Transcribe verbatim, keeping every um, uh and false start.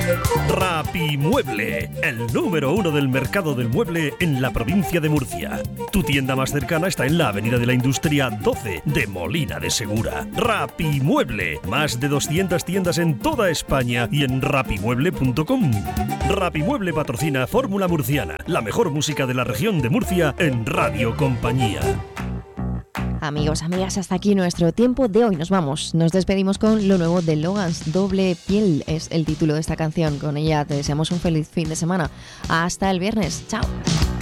Rapimueble, el número uno del mercado del mueble en la provincia de Murcia. Tu tienda más cercana está en la Avenida de la Industria doce de Molina de Segura. Rapimueble, más de doscientas tiendas en toda España y en rapimueble punto com. Rapimueble patrocina Fórmula Murciana, la mejor música de la región de Murcia en Radio Compañía. Amigos, amigas, hasta aquí nuestro tiempo de hoy. Nos vamos. Nos despedimos con lo nuevo de Logans. Doble piel es el título de esta canción. Con ella te deseamos un feliz fin de semana. Hasta el viernes. Chao.